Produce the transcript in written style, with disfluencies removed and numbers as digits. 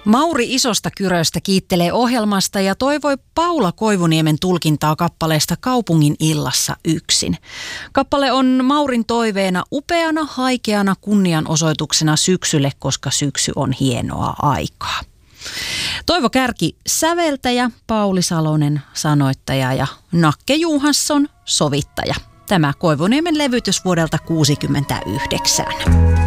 Mauri Isosta Kyröstä kiittelee ohjelmasta ja toivoi Paula Koivuniemen tulkintaa kappaleesta Kaupungin illassa yksin. Kappale on Maurin toiveena upeana, haikeana kunnianosoituksena syksylle, koska syksy on hienoa aikaa. Toivo Kärki säveltäjä, Pauli Salonen sanoittaja ja Nakke Johansson sovittaja. Tämä Koivuniemen levytys vuodelta 1969.